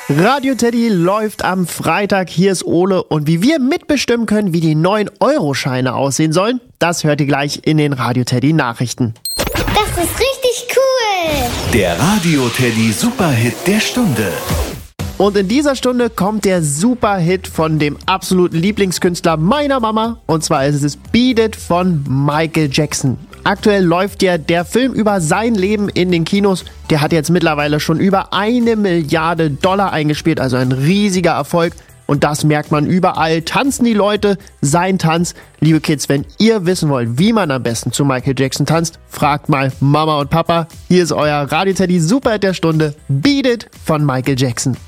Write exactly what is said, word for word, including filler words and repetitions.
Radio Teddy läuft am Freitag. Hier ist Ole und wie wir mitbestimmen können, wie die neuen Euro-Scheine aussehen sollen, das hört ihr gleich in den Radio Teddy Nachrichten. Das ist richtig cool! Der Radio Teddy Superhit der Stunde. Und in dieser Stunde kommt der Superhit von dem absoluten Lieblingskünstler meiner Mama. Und zwar ist es Beat It von Michael Jackson. Aktuell läuft ja der Film über sein Leben in den Kinos. Der hat jetzt mittlerweile schon über eine Milliarde Dollar eingespielt, also ein riesiger Erfolg. Und das merkt man überall. Tanzen die Leute sein Tanz. Liebe Kids, wenn ihr wissen wollt, wie man am besten zu Michael Jackson tanzt, fragt mal Mama und Papa. Hier ist euer Radio Teddy Superhit der Stunde. Beat It von Michael Jackson.